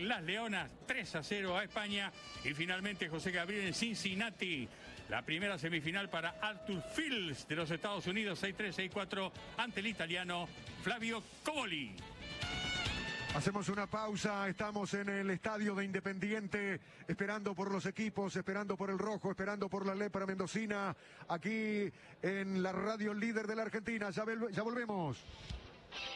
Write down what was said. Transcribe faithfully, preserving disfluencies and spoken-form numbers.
ganan las Leonas tres a cero a España. Y finalmente José Gabriel en Cincinnati. La primera semifinal para Arthur Fields de los Estados Unidos, seis tres, seis cuatro, ante el italiano Flavio Coboli. Hacemos una pausa, estamos en el estadio de Independiente, esperando por los equipos, esperando por el rojo, esperando por la lepra mendocina, aquí en la radio líder de la Argentina. Ya, ya volvemos.